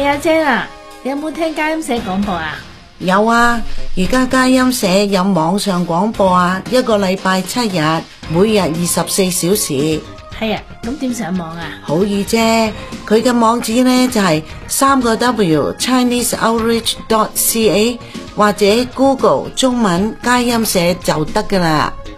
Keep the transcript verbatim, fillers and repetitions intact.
阿姐啊，你有冇聽佳音社廣播啊？ 有啊，而家佳音社有網上廣播啊，一個禮拜七日，每日二十四小時。 係啊，咁點上網啊？ 好易啫，佢嘅網址呢就係三個 W Chinese Outreach dot C A 或者 Google 中文佳音社就得㗎喇。